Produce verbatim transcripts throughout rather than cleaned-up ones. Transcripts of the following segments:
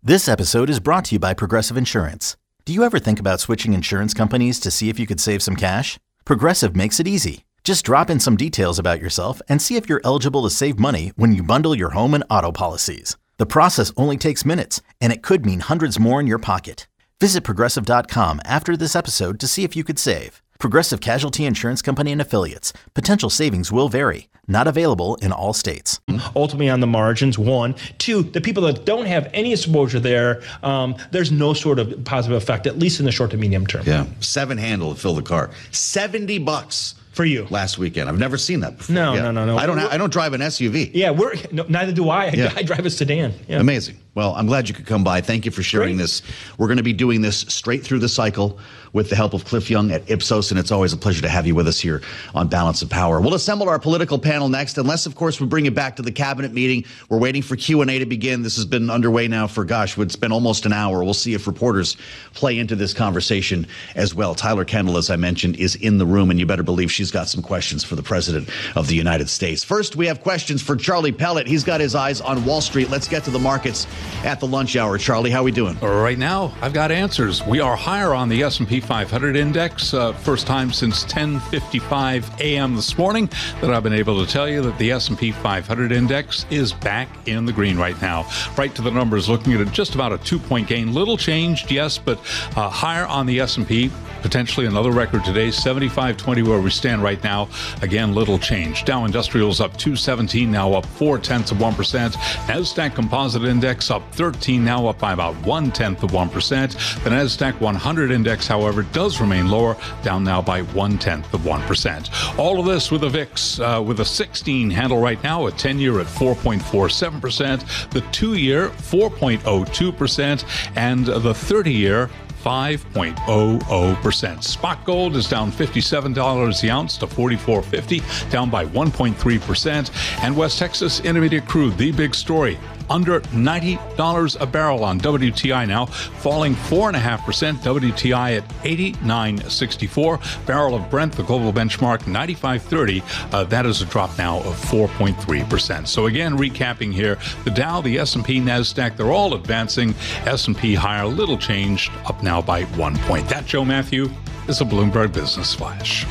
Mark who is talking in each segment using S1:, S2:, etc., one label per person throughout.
S1: This episode is brought to you by Progressive Insurance. Do you ever think about switching insurance companies to see if you could save some cash? Progressive makes it easy. Just drop in some details about yourself and see if you're eligible to save money when you bundle your home and auto policies. The process only takes minutes, and it could mean hundreds more in your pocket. Visit Progressive dot com after this episode to see if you could save. Progressive Casualty Insurance Company and Affiliates. Potential savings will vary. Not available in all states.
S2: Ultimately on the margins, one. Two, the people that don't have any exposure there, um, there's no sort of positive effect, at least in the short to medium term.
S3: Yeah, seven handle to fill the car. seventy bucks.
S2: For you.
S3: Last weekend. I've never seen that before.
S2: No,
S3: yeah.
S2: no, no, no.
S3: I don't ha- I don't drive an S U V.
S2: Yeah, we're no, neither do I.
S3: Yeah.
S2: I drive a sedan. Yeah.
S3: Amazing. Well, I'm glad you could come by. Thank you for sharing
S2: Great.
S3: this. We're going to be doing this straight through the cycle with the help of Cliff Young at Ipsos, and it's always a pleasure to have you with us here on Balance of Power. We'll assemble our political panel next, unless, of course, we bring it back to the cabinet meeting. We're waiting for Q and A to begin. This has been underway now for, gosh, it's been almost an hour. We'll see if reporters play into this conversation as well. Tyler Kendall, as I mentioned, is in the room, and you better believe she's got some questions for the President of the United States. First, we have questions for Charlie Pellet. He's got his eyes on Wall Street. Let's get to the markets at the lunch hour. Charlie, how are we doing?
S4: Right now, I've got answers. We are higher on the S and P five hundred index. Uh, first time since ten fifty-five a.m. this morning that I've been able to tell you that the S and P five hundred index is back in the green right now. Right to the numbers, looking at it, just about a two-point gain. Little changed, yes, but uh, higher on the S and P. Potentially another record today, seventy-five twenty where we stand right now. Again, little change. Dow Industrials up two seventeen, now up four tenths of one percent. NASDAQ Composite Index up thirteen, now up by about one tenth of one percent. The NASDAQ one hundred Index, however, does remain lower, down now by one tenth of one percent. All of this with a V I X uh, with a sixteen handle right now, a ten-year at four point four seven percent, the two-year four point oh two percent, and the thirty-year five point oh oh percent. Spot gold is down fifty-seven dollars the ounce to forty-four fifty, down by one point three percent. And West Texas Intermediate crude, the big story, under ninety dollars a barrel on W T I now, falling four point five percent. W T I at eighty-nine sixty-four. Barrel of Brent, the global benchmark, ninety-five thirty. Uh, that is a drop now of four point three percent. So again, recapping here, the Dow, the S and P, NASDAQ, they're all advancing. S and P higher, little changed, up now by one point. That, Joe Matthew, is a Bloomberg Business Flash.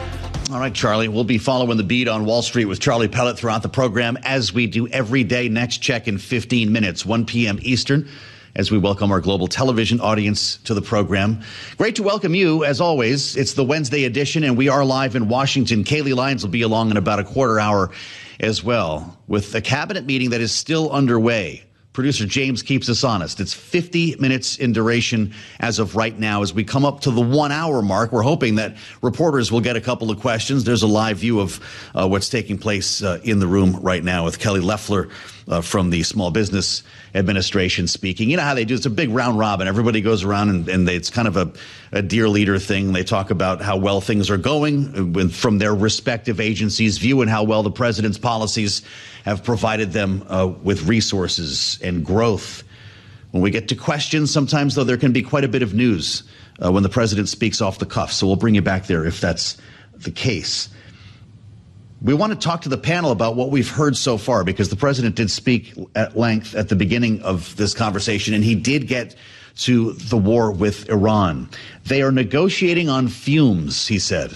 S3: All right, Charlie, we'll be following the beat on Wall Street with Charlie Pellet throughout the program, as we do every day. Next check in fifteen minutes, one p.m. Eastern, as we welcome our global television audience to the program. Great to welcome you, as always. It's the Wednesday edition, and we are live in Washington. Kaylee Lyons will be along in about a quarter hour as well, with a cabinet meeting that is still underway. Producer James keeps us honest. It's fifty minutes in duration as of right now. As we come up to the one-hour mark, we're hoping that reporters will get a couple of questions. There's a live view of uh, what's taking place uh, in the room right now with Kelly Loeffler uh, from the Small Business Administration speaking. You know how they do. It's a big round robin. Everybody goes around and, and they, it's kind of a, a dear leader thing. They talk about how well things are going with, from their respective agencies' view, and how well the president's policies have provided them uh, with resources and growth. When we get to questions, sometimes, though, there can be quite a bit of news uh, when the president speaks off the cuff. So we'll bring you back there if that's the case. We want to talk to the panel about what we've heard so far, because the president did speak at length at the beginning of this conversation, and he did get to the war with Iran. They are negotiating on fumes, he said.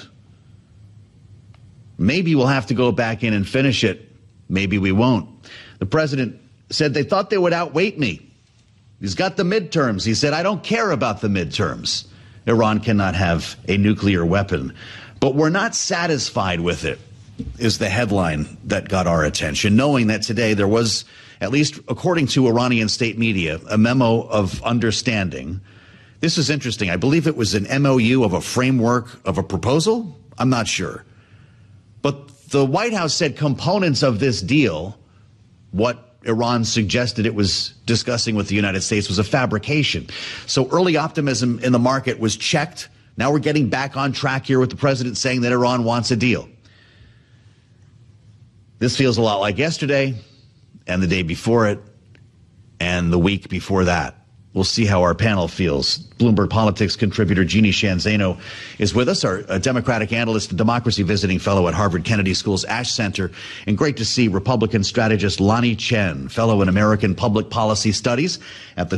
S3: Maybe we'll have to go back in and finish it. Maybe we won't. The president said they thought they would outweight me. He's got the midterms. He said, I don't care about the midterms. Iran cannot have a nuclear weapon, but we're not satisfied with it, is the headline that got our attention, knowing that today there was, at least according to Iranian state media, a memo of understanding. This is interesting. I believe it was an M O U of a framework of a proposal. I'm not sure. But the White House said components of this deal, what Iran suggested it was discussing with the United States, was a fabrication. So early optimism in the market was checked. Now we're getting back on track here with the president saying that Iran wants a deal. This feels a lot like yesterday and the day before it and the week before that. We'll see how our panel feels. Bloomberg Politics contributor Jeannie Sheehan Zaino is with us, our a Democratic analyst and democracy visiting fellow at Harvard Kennedy School's Ash Center. And great to see Republican strategist Lanhee Chen, fellow in American Public Policy Studies at the